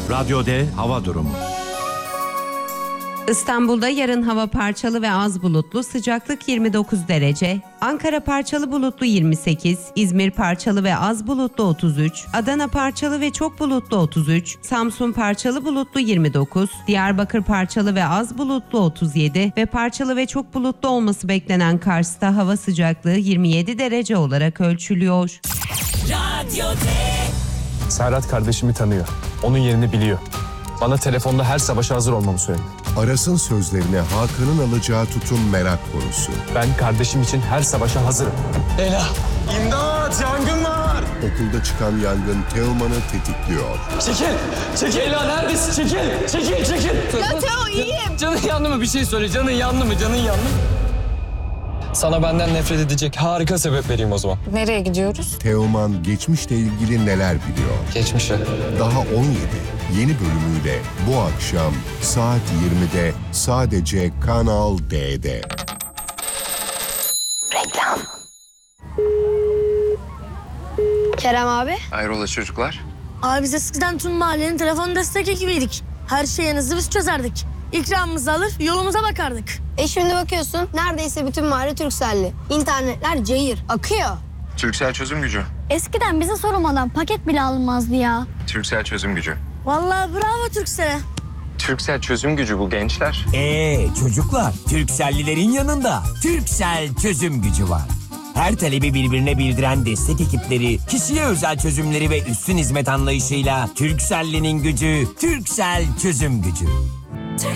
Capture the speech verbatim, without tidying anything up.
Radyo D hava durumu. İstanbul'da yarın hava parçalı ve az bulutlu, sıcaklık yirmi dokuz derece. Ankara parçalı bulutlu yirmi sekiz, İzmir parçalı ve az bulutlu otuz üç, Adana parçalı ve çok bulutlu otuz üç, Samsun parçalı bulutlu yirmi dokuz, Diyarbakır parçalı ve az bulutlu otuz yedi ve parçalı ve çok bulutlu olması beklenen Kars'ta hava sıcaklığı yirmi yedi derece olarak ölçülüyor. Radyo D. Serhat kardeşimi tanıyor. Onun yerini biliyor. Bana telefonda her savaşa hazır olmamı söyledi. Aras'ın sözlerine Hakan'ın alacağı tutum merak konusu. Ben kardeşim için her savaşa hazırım. Ela! İmdat! Yangın var! Okulda çıkan yangın Teoman'ı tetikliyor. Çekil! Çekil Ela neredesin? Çekil! Çekil! Çekil! Ya Teo iyiyim. Canın yandı mı? Bir şey söyle. Canın yandı mı? Canın yandı mı? Sana benden nefret edecek harika sebep vereyim o zaman. Nereye gidiyoruz? Teoman geçmişle ilgili neler biliyor? Geçmişe. Daha on yedi yeni bölümüyle bu akşam saat yirmide sadece Kanal D'de. Reklam. Kerem abi. Hayrola çocuklar? Abi biz eskiden tüm mahallenin telefon destek ekibiydik. Her şeyinizi biz çözerdik. İkramımızı alır yolumuza bakardık. E şimdi bakıyorsun neredeyse bütün mahalle Turkcell'li. İnternetler cayır, akıyor. Turkcell çözüm gücü. Eskiden bize sormadan paket bile alınmazdı ya. Turkcell çözüm gücü. Vallahi bravo Turkcell'e. Turkcell çözüm gücü bu gençler. Ee çocuklar, Turkcell'lilerin yanında Turkcell çözüm gücü var. Her talebi birbirine bildiren destek ekipleri, kişiye özel çözümleri ve üstün hizmet anlayışıyla Turkcell'linin gücü, Turkcell çözüm gücü.